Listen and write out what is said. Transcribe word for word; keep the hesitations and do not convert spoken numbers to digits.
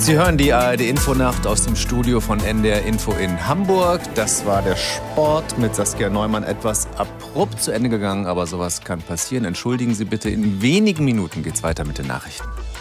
Sie hören die A R D-Infonacht aus dem Studio von N D R Info in Hamburg. Das war der Sport mit Saskia Neumann. Etwas abrupt zu Ende gegangen, aber sowas kann passieren. Entschuldigen Sie bitte, in wenigen Minuten geht's weiter mit den Nachrichten.